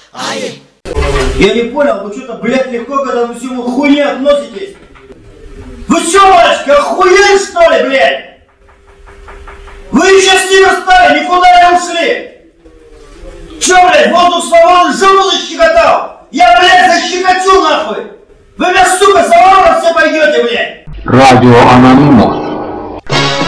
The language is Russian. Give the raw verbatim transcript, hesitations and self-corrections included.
Я не понял, вы что-то, блядь, легко к этому всему хуйне относитесь? Вы что, мальчики, охуели что ли, блядь? Вы еще с ними стали, никуда не ушли. Че, блядь, воздух свободы жену защекотал? Я, блядь, защекочу нахуй. Вы меня, сука, за ворот все пойдете, блядь. Радио Анонимус.